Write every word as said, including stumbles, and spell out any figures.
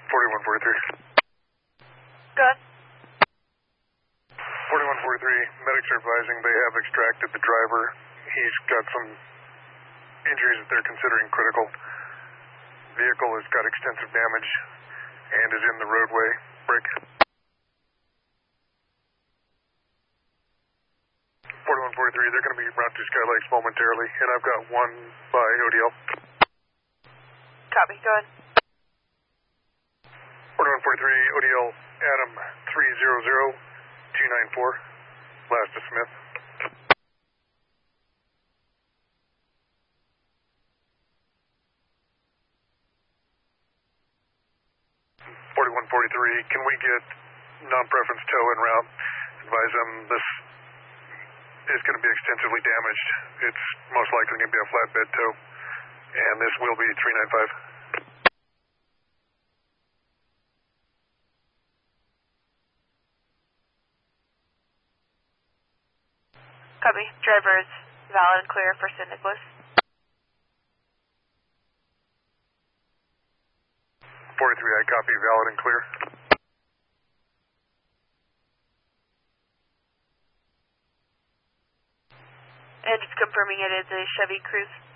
forty-one forty-three. Good. forty-one forty-three, medics are advising they have extracted the driver. He's got some injuries that they're considering critical. Vehicle has got extensive damage and is in the roadway. Break. forty-one forty-three, they're going to be brought to Skylights momentarily, and I've got one by O D L. Copy, go ahead. forty-one forty-three, O D L, Adam three zero zero two nine four, last to Smith. forty-one forty-three, can we get non-preference tow en route? Advise them this is going to be extensively damaged. It's most likely going to be a flatbed tow, and this will be three ninety-five. Copy. Driver is valid and clear for Saint Nicholas. forty-three, I copy, valid and clear. And just confirming it is a Chevy Cruze.